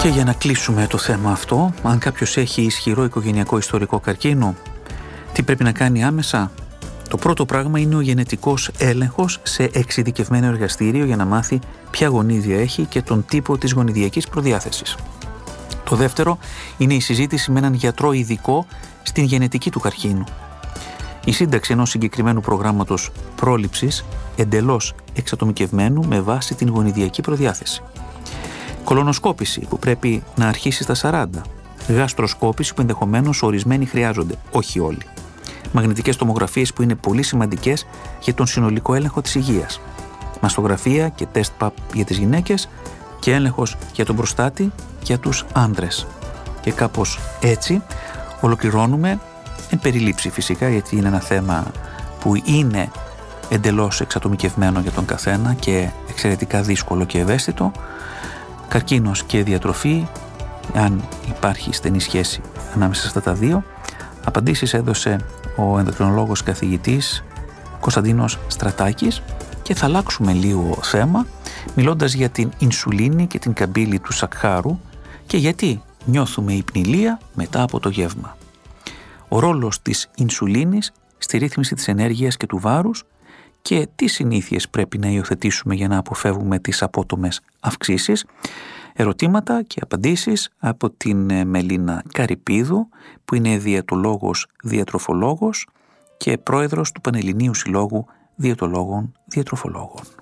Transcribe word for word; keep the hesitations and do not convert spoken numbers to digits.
Και για να κλείσουμε το θέμα αυτό, αν κάποιος έχει ισχυρό οικογενειακό ιστορικό καρκίνο, τι πρέπει να κάνει άμεσα? Το πρώτο πράγμα είναι ο γενετικός έλεγχος σε εξειδικευμένο εργαστήριο για να μάθει ποια γονίδια έχει και τον τύπο της γονιδιακής προδιάθεσης. Το δεύτερο είναι η συζήτηση με έναν γιατρό ειδικό στην γενετική του καρκίνου. Η σύνταξη ενός συγκεκριμένου προγράμματος πρόληψης εντελώς εξατομικευμένου με βάση την γονιδιακή προδιάθεση. Κολονοσκόπηση που πρέπει να αρχίσει στα σαράντα. Γαστροσκόπηση που ενδεχομένως ορισμένοι χρειάζονται, όχι όλοι. Μαγνητικές τομογραφίες που είναι πολύ σημαντικές για τον συνολικό έλεγχο της υγείας. Μαστογραφία και τεστ παπ για τις γυναίκες και έλεγχος για τον προστάτη για τους άντρες. Και κάπως έτσι ολοκληρώνουμε, εν περιλήψη φυσικά, γιατί είναι ένα θέμα που είναι εντελώς εξατομικευμένο για τον καθένα και εξαιρετικά δύσκολο και ευαίσθητο. Καρκίνος και διατροφή, αν υπάρχει στενή σχέση ανάμεσα στα τα δύο. Απαντήσεις έδωσε ο ενδοκρινολόγος καθηγητής Κωνσταντίνος Στρατάκης και θα αλλάξουμε λίγο θέμα μιλώντας για την ινσουλίνη και την καμπύλη του σακχάρου και γιατί νιώθουμε υπνηλία μετά από το γεύμα. Ο ρόλος της ινσουλίνης στη ρύθμιση της ενέργειας και του βάρους και τι συνήθειες πρέπει να υιοθετήσουμε για να αποφεύγουμε τις απότομες αυξήσεις. Ερωτήματα και απαντήσεις από την Μελίνα Καρυπίδου, που είναι διαιτολόγος διατροφολόγος και πρόεδρος του Πανελληνίου Συλλόγου Διαιτολόγων Διατροφολόγων.